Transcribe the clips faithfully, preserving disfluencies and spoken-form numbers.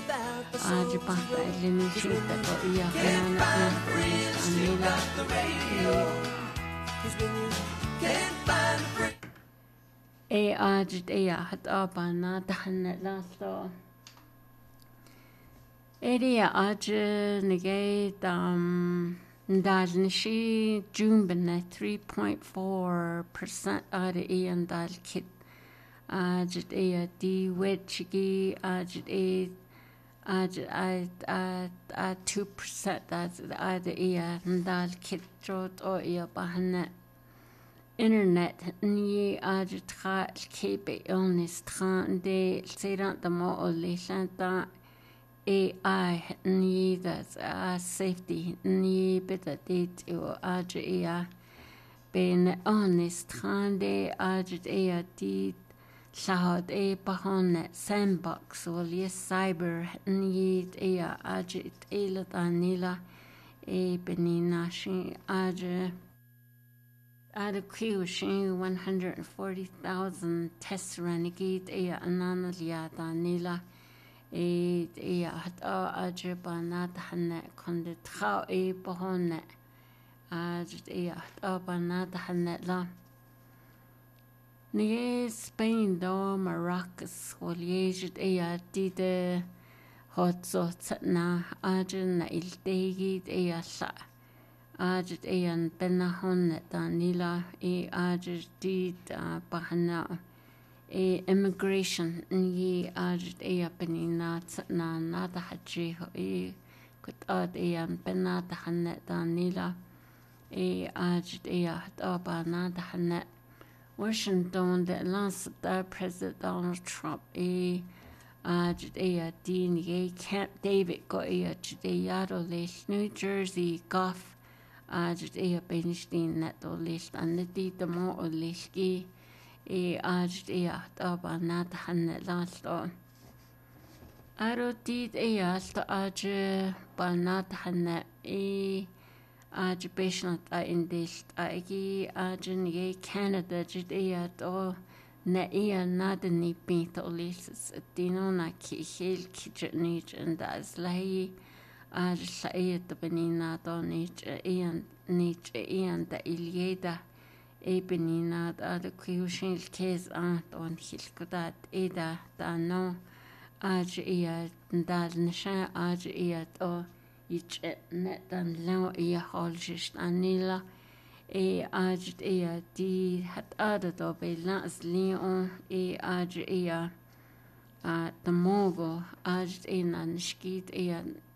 Aja pahta elini chita to iya hanana anila e ajit iya hat abana tahanna lasto Edia aja nige dam ndalnishi jumbana three point four percent ada iyan dal kit ajit iya di wetchigi ajit e ajit a a a two percent that's ada iya ndal kit jot o iya bahana internet ni ajit tra kebe illness tra de sedan damo o lishanta A I ni that's uh, safety ni beta dit o aja ea ben honest trande aja ea dit shahad e bahon sandbox o yes cyber ni ea aja it ela danila e benina shi aja ada kiu shi one hundred forty thousand test renegade ea ananalia danila e e hat a aje banat hanne konde trau e bahonne aje e hat a banat hanne la ni Spain do Maracas waliege e a dide hot so na aje na ildegi e a sa aje e an benahonne danila e aje did bahana e immigration ni ajit e penina na nada haji e kut ad e an penata hanne danila e ajit e at aba nada hanne Washington the last the President Donald Trump e ajit e din e Camp David go e ajit e yaro lesh New Jersey Goff ajit e benishtin neto lesh aneti the mo o leshki e ajt e at aba nat hanne lasto arotit e alta aj banat hanne e aj beshnat a indist agi ajn ye Canada jit e at o na e nat ni pint olis dino na ki hel kitchen and as lai aj sa e to benina to nich e nich e da ilieda e benina da de kuishin kes an on hilkudat e da da no aj e dal nisha aj e to ich net dan lao e holjish anila e aj e di hat ada do be las lion e aj e a the mogo aj e nan skit e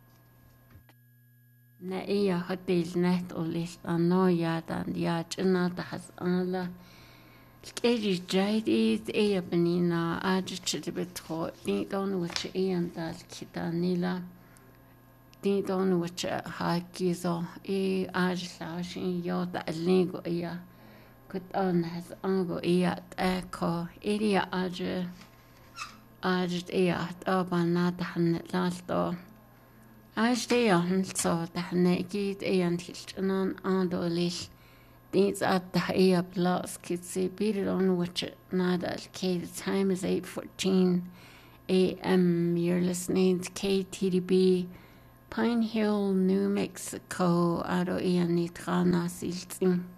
na e hotel net o list an no ya dan ya chna da has ala Eri jaid e benina ajit betro din don which e and dal kitanila din don which ha kizo e ajlashin yo da lingo ya kut on has ango e at echo area aj ajit e at abanat han lalto ajte on so da nekit e and hilchnan andolish These at the A plus kids say beat it on which nada K the time is eight fourteen A M. You're listening to K T D B Pine Hill, New Mexico. Aro e anitrana silting.